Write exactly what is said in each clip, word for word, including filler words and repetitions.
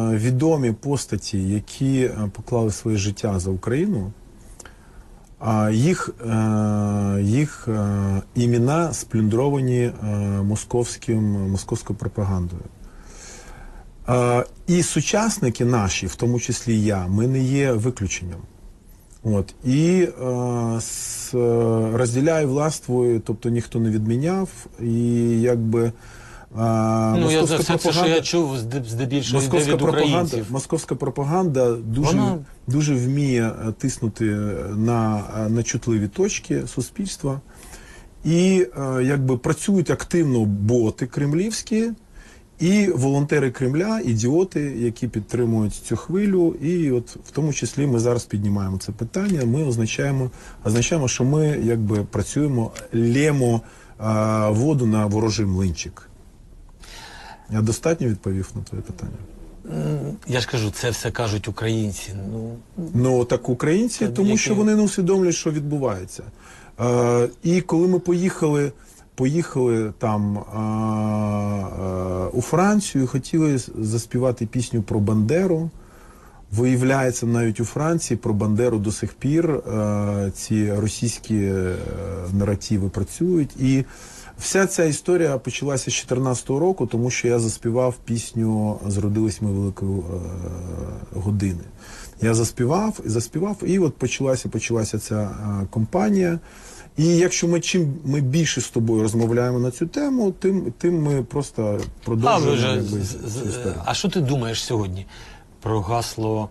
відомі постаті, які е, поклали своє життя за Україну, а їх, е, їх е, імена сплюндровані е, московським, московською пропагандою. Е, і сучасники наші, в тому числі і я, ми не є виключенням. От. І е, з, розділяю властвую, тобто ніхто не відміняв, і якби А, ну, я, московська це все, що я чув, здебільшого йде від українців. Московська пропаганда дуже, Вона... дуже вміє тиснути на, на чутливі точки суспільства. І якби працюють активно боти кремлівські, і волонтери Кремля, ідіоти, які підтримують цю хвилю. І от в тому числі ми зараз піднімаємо це питання. Ми означаємо, означаємо що ми якби працюємо, лємо а, воду на ворожий млинчик. Я достатньо відповів на твоє питання? Я ж кажу, це все кажуть українці. Ну, ну так українці, тому які... що вони не усвідомлюють, що відбувається. Е, і коли ми поїхали, поїхали там е, е, у Францію, хотіли заспівати пісню про Бандеру. Виявляється, навіть у Франції про Бандеру до сих пір е, ці російські е, наративи працюють. І вся ця історія почалася з дві тисячі чотирнадцятого року, тому що я заспівав пісню «Зродились ми великої е, години». Я заспівав, і заспівав, і от почалася, почалася ця е, кампанія. І якщо ми чим ми більше з тобою розмовляємо на цю тему, тим, тим ми просто продовжуємо. А, вже, якби, з, цю історію. А що ти думаєш сьогодні про гасло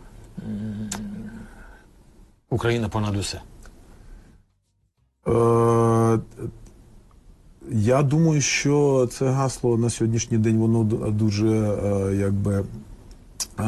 «Україна понад усе»? Е, Я думаю, що це гасло на сьогоднішній день, воно дуже, е, якби, е, е,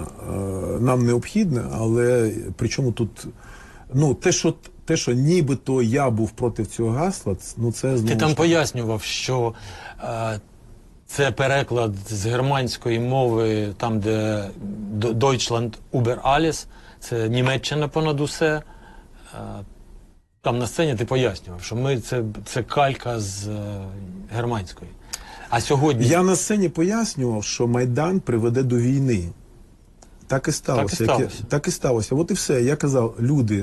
нам необхідне, але причому тут, ну, те, що, те, що нібито я був проти цього гасла, ну, це знову... Ти там пояснював, що е, це переклад з германської мови, там, де Deutschland über alles, це Німеччина понад усе. Е, Там на сцені ти пояснював, що ми це, це калька з е, германської. А сьогодні... Я на сцені пояснював, що Майдан приведе до війни. Так і сталося. Так і сталося. Я, так і сталося. От і все. Я казав, люди,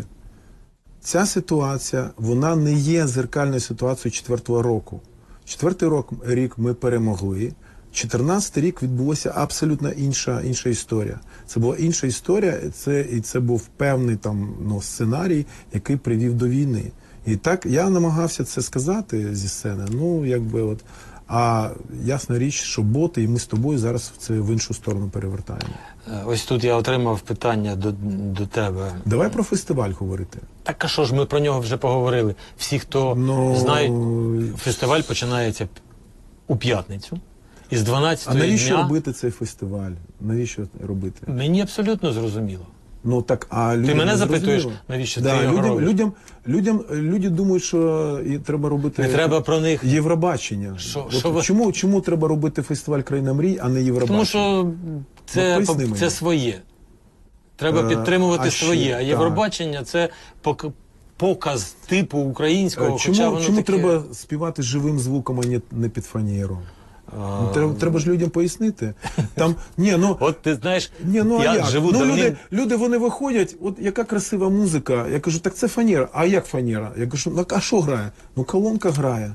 ця ситуація, вона не є зеркальною ситуацією четвертого року. Четвертий рок, рік ми перемогли. чотирнадцятий рік відбулася абсолютно інша, інша історія. Це була інша історія, і це, і це був певний там, ну, сценарій, який привів до війни. І так я намагався це сказати зі сцени, ну, якби от, а ясна річ, що боти, і ми з тобою зараз це в іншу сторону перевертаємо. Ось тут я отримав питання до, до тебе. Давай про фестиваль говорити. Так, а що ж, ми про нього вже поговорили. Всі, хто ну... знає, фестиваль починається у п'ятницю. І з дванадцятого А навіщо дня... робити цей фестиваль? Навіщо робити? Мені абсолютно зрозуміло. Ну так, а людям ти мене не запитуєш, зрозуміло? навіщо да, ти його людям, робиш? Людям, людям, люди думають, що і треба робити не треба про них... Євробачення. Що, От що ви... чому, чому треба робити фестиваль «Країна мрій», а не Євробачення? Тому що це, ну, це своє. Треба е, підтримувати своє. А Євробачення – це пок... показ типу українського. Чому, хоча воно чому таке... треба співати живим звуком, а не під фанеру? Ну, треба, треба ж людям пояснити. Там, ні, ну, от ти знаєш, ні, ну, я як? живу ну, давним... люди, люди, вони виходять, от яка красива музика. Я кажу, так це фанера. А як фанера? Я кажу, ну, а що грає? Ну, колонка грає.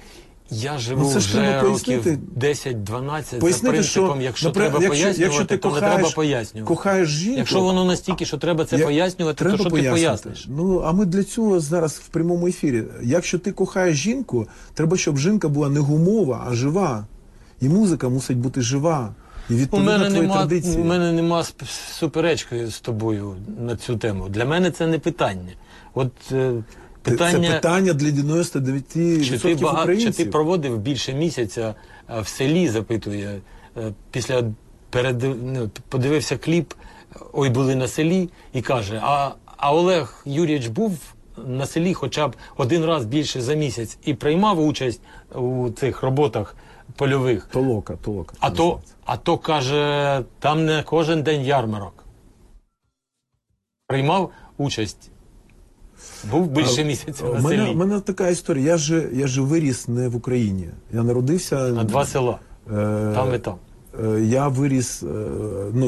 Я живу ну, вже років десять-дванадцять за принципом, що, якщо наприклад, треба якщо, пояснювати, якщо ти то кохаєш, не треба пояснювати. Кохаєш жінку, якщо воно настільки, що треба це я, пояснювати, то що ти поясниш? Ну, а ми для цього зараз в прямому ефірі. Якщо ти кохаєш жінку, треба, щоб жінка була не гумова, а жива. І музика мусить бути жива. І відповідно твої традиції. У мене нема суперечки з тобою на цю тему. Для мене це не питання. От е, питання... Це питання для дев'яносто дев'ять відсотків українців. Чи ти проводив більше місяця в селі, запитує. Після перед, ну, подивився кліп «Ой, були на селі» і каже, а, а Олег Юрійович був на селі хоча б один раз більше за місяць і приймав участь у цих роботах польових. Толока, толока. А то, а то, каже, там не кожен день ярмарок. Приймав участь. Був більше місяця на мене, селі. У мене така історія. Я же, я же виріс не в Україні. Я народився... На два села. Е, там і там. Е, я виріс... Е, ну,